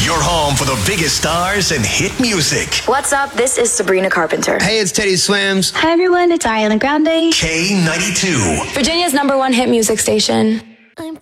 Your home for the biggest stars and hit music. What's up? This is Sabrina Carpenter. Hey, it's Teddy Swims. Hi, everyone. It's Ariana Grande. K92. Virginia's #1 hit music station. I'm